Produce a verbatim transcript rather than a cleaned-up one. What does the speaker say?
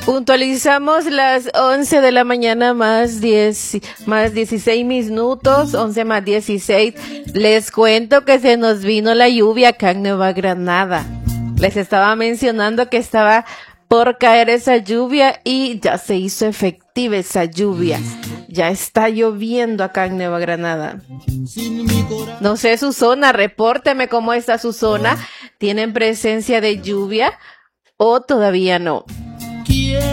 Puntualizamos las once de la mañana más diez, más dieciséis minutos, once más dieciséis. Les cuento que se nos vino la lluvia acá en Nueva Granada. Les estaba mencionando que estaba por caer esa lluvia y ya se hizo efectiva esa lluvia. Ya está lloviendo acá en Nueva Granada. No sé su zona, repórteme cómo está su zona. ¿Tienen presencia de lluvia o todavía no?